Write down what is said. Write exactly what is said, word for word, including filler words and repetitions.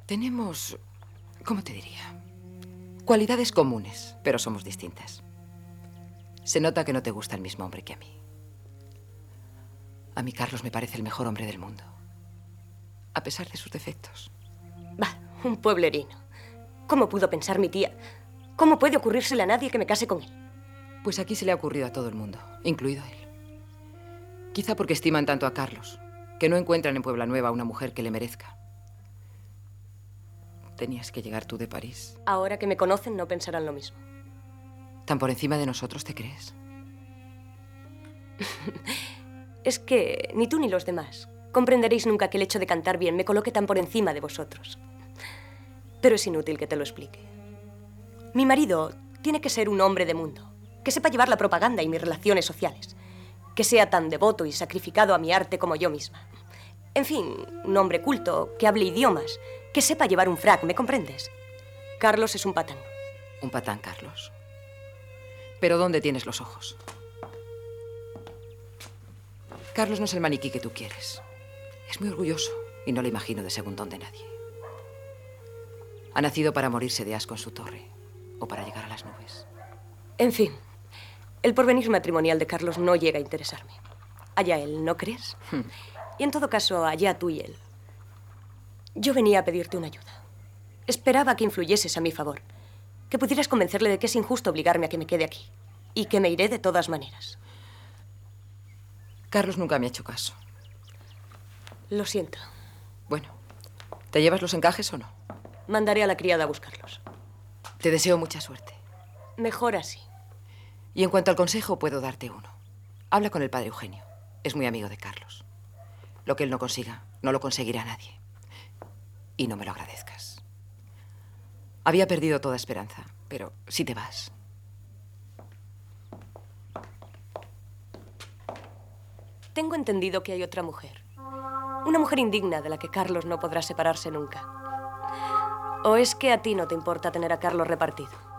Tenemos, ¿cómo te diría? Cualidades comunes, pero somos distintas. Se nota que no te gusta el mismo hombre que a mí. A mí Carlos me parece el mejor hombre del mundo, a pesar de sus defectos. Bah, un pueblerino. ¿Cómo pudo pensar mi tía? ¿Cómo puede ocurrírsele a nadie que me case con él? Pues aquí se le ha ocurrido a todo el mundo, incluido él. Quizá porque estiman tanto a Carlos, que no encuentran en Puebla Nueva una mujer que le merezca. Tenías que llegar tú de París. Ahora que me conocen no pensarán lo mismo. ¿Tan por encima de nosotros te crees? Es que ni tú ni los demás comprenderéis nunca que el hecho de cantar bien me coloque tan por encima de vosotros. Pero es inútil que te lo explique. Mi marido tiene que ser un hombre de mundo, que sepa llevar la propaganda y mis relaciones sociales, que sea tan devoto y sacrificado a mi arte como yo misma. En fin, un hombre culto, que hable idiomas, que sepa llevar un frac, ¿me comprendes? Carlos es un patán. Un patán, Carlos. Pero ¿dónde tienes los ojos? Carlos no es el maniquí que tú quieres. Es muy orgulloso y no le imagino de segundón de nadie. Ha nacido para morirse de asco en su torre o para llegar a las nubes. En fin, el porvenir matrimonial de Carlos no llega a interesarme. Allá él, ¿no crees? Hmm. Y en todo caso, allá tú y él. Yo venía a pedirte una ayuda. Esperaba que influyeses a mi favor, que pudieras convencerle de que es injusto obligarme a que me quede aquí y que me iré de todas maneras. Carlos nunca me ha hecho caso. Lo siento. Bueno, ¿te llevas los encajes o no? Mandaré a la criada a buscarlos. Te deseo mucha suerte. Mejor así. Y en cuanto al consejo, puedo darte uno. Habla con el padre Eugenio. Es muy amigo de Carlos. Lo que él no consiga, no lo conseguirá nadie. Y no me lo agradezcas. Había perdido toda esperanza, pero si te vas. Tengo entendido que hay otra mujer. Una mujer indigna de la que Carlos no podrá separarse nunca. ¿O es que a ti no te importa tener a Carlos repartido?